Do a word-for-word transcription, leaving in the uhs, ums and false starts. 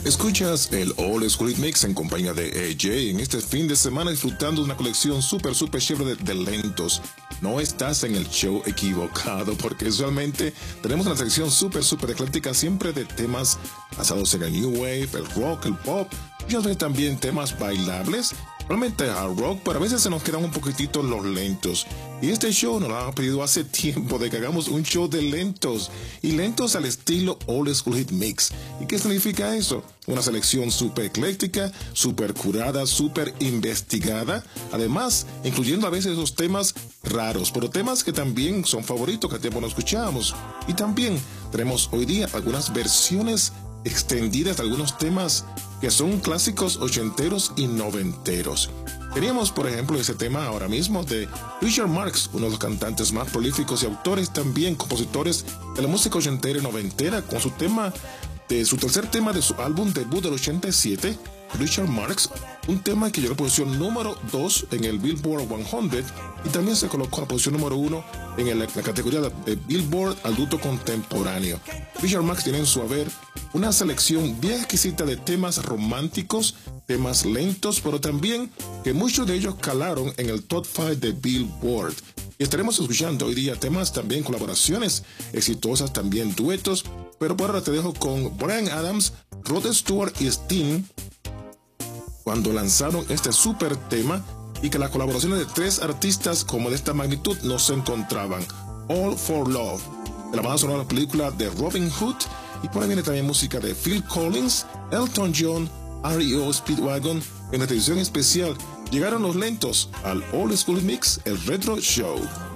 Escuchas el Old School Mix en compañía de A J en este fin de semana disfrutando de una colección súper súper chévere de, de lentos. No estás en el show equivocado porque usualmente tenemos una sección súper súper ecléctica siempre de temas basados en el New Wave, el rock, el pop, y a veces también temas bailables. Realmente hard rock, pero a veces se nos quedan un poquitito los lentos. Y este show nos lo han pedido hace tiempo de que hagamos un show de lentos. Y lentos al estilo Old School Hit Mix. ¿Y qué significa eso? Una selección súper ecléctica, súper curada, súper investigada. Además, incluyendo a veces esos temas raros, pero temas que también son favoritos, que a tiempo no escuchábamos. Y también tenemos hoy día algunas versiones extendidas de algunos temas que son clásicos ochenteros y noventeros. Teníamos, por ejemplo, ese tema ahora mismo de Richard Marx, uno de los cantantes más prolíficos y autores también, compositores de la música ochentera y noventera, con su tema, de su tercer tema de su álbum debut del ochenta y siete, Richard Marx, un tema que llegó a la posición número dos en el Billboard cien y también se colocó a la posición número uno en el, la categoría de Billboard adulto contemporáneo. Richard Marx tiene en su haber una selección bien exquisita de temas románticos, temas lentos, pero también que muchos de ellos calaron en el top cinco de Billboard. Y estaremos escuchando hoy día temas también, colaboraciones exitosas, también duetos, pero por ahora te dejo con Bryan Adams, Rod Stewart y Sting, cuando lanzaron este super tema y que las colaboraciones de tres artistas como de esta magnitud no se encontraban. All for Love, de la banda sonora de la película de Robin Hood, y por ahí viene también música de Phil Collins, Elton John, R E O Speedwagon. En la edición especial llegaron los lentos al Old School Mix, el Retro Show.